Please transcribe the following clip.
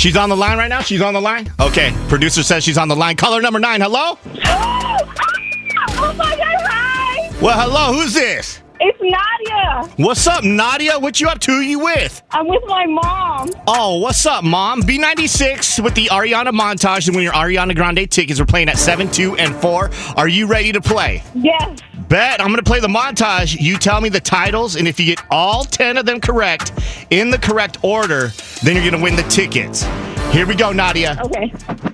She's on the line right now? She's on the line? Okay. Producer says she's on the line. Caller number 9. Hello? Oh my God, hi! Well, hello. Who's this? It's Nadia. What's up, Nadia? What you up to? Who you with? I'm with my mom. Oh, what's up, Mom? B96 with the Ariana montage and win your Ariana Grande tickets. We're playing at 7, 2, and 4. Are you ready to play? Yes. Bet. I'm going to play the montage. You tell me the titles, and if you get all 10 of them correct in the correct order, then you're going to win the tickets. Here we go, Nadia. Okay.